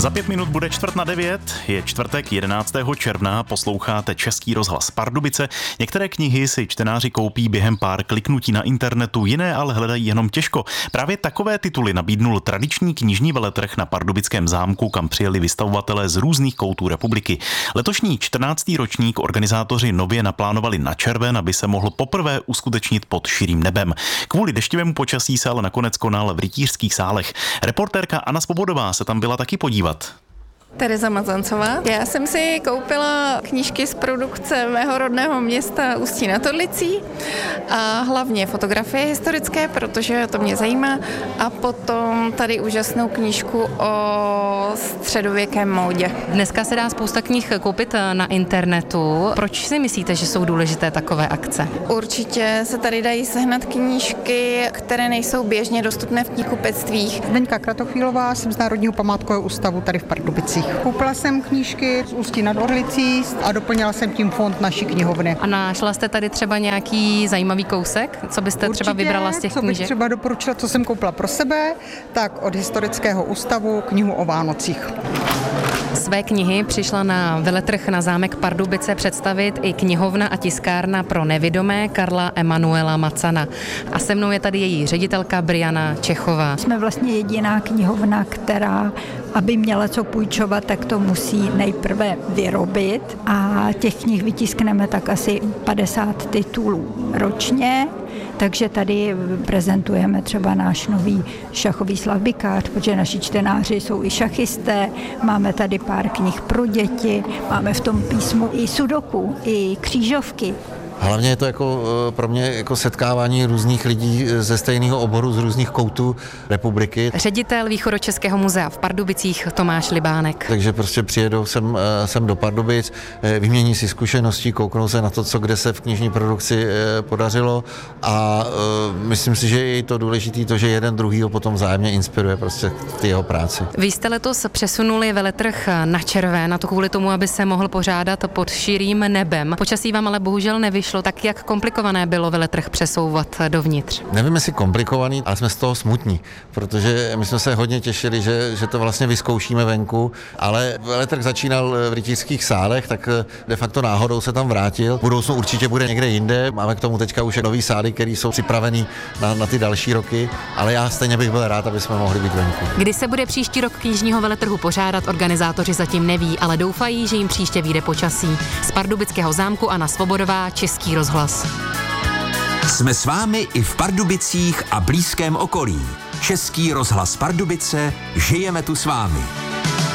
Za 5 minut bude 8:45, je čtvrtek 11. června, posloucháte Český rozhlas Pardubice. Některé knihy si čtenáři koupí během pár kliknutí na internetu, jiné ale hledají jenom těžko. Právě takové tituly nabídnul tradiční knižní veletrh na Pardubickém zámku, kam přijeli vystavovatelé z různých koutů republiky. Letošní 14. ročník organizátoři nově naplánovali na červen, aby se mohl poprvé uskutečnit pod širým nebem. Kvůli deštivému počasí se ale nakonec konal v Rytířských sálech. Reportérka Anna Svobodová se tam byla taky podívat. Tereza Mazancová. Já jsem si koupila knížky z produkce mého rodného města Ústí nad Orlicí a hlavně fotografie historické, protože to mě zajímá, a potom tady úžasnou knížku o středověkém módě. Dneska se dá spousta knih koupit na internetu. Proč si myslíte, že jsou důležité takové akce? Určitě se tady dají sehnat knížky, které nejsou běžně dostupné v knihkupectvích. Zdeňka Kratochvílová, jsem z Národního památkového ústavu tady v Pardubicích. Koupila jsem knížky z Ústí nad Orlicí a doplnila jsem tím fond naší knihovny. A našla jste tady třeba nějaký zajímavý kousek? Co byste Určitě, třeba vybrala z těch co bych knížek? třeba doporučila, co jsem koupila pro sebe, tak od Historického ústavu knihu o Vánocích. Své knihy přišla na veletrh na zámek Pardubice představit i knihovna a tiskárna pro nevidomé Karla Emanuela Macana. A se mnou je tady její ředitelka Briana Čechová. Jsme vlastně jediná knihovna, která, aby měla co půjčovat, tak to musí nejprve vyrobit a těch knih vytiskneme tak asi 50 titulů ročně. Takže tady prezentujeme třeba náš nový šachový slavbikář, protože naši čtenáři jsou i šachisté, máme tady pár knih pro děti, máme v tom písmu i sudoku, i křížovky. Hlavně je to jako pro mě jako setkávání různých lidí ze stejného oboru, z různých koutů republiky. Ředitel Východočeského muzea v Pardubicích Tomáš Libánek. Takže prostě přijedou sem do Pardubic, vymění si zkušenosti, kouknou se na to, co kde se v knižní produkci podařilo, a myslím si, že je to důležité, to, že jeden druhýho potom vzájemně inspiruje prostě ty jeho práci. Vy jste letos přesunuli veletrh na červen, a to kvůli tomu, aby se mohl pořádat pod širým nebem. Počasí vám ale bohužel nevyšlo. Tak jak komplikované bylo veletrh přesouvat dovnitř? Nevím, jestli komplikovaný, ale jsme z toho smutní, protože my jsme se hodně těšili, že to vlastně vyzkoušíme venku, ale veletrh začínal v Rytířských sálech, tak de facto náhodou se tam vrátil. V budoucnu určitě bude někde jinde. Máme k tomu teďka už nový sály, které jsou připravený na ty další roky, ale já stejně bych byl rád, aby jsme mohli být venku. Kdy se bude příští rok knižního veletrhu pořádat, organizátoři zatím neví, ale doufají, že jim příště vyjde počasí. Z Pardubického zámku Anna Svobodová, Český rozhlas. Jsme s vámi i v Pardubicích a blízkém okolí. Český rozhlas Pardubice, žijeme tu s vámi.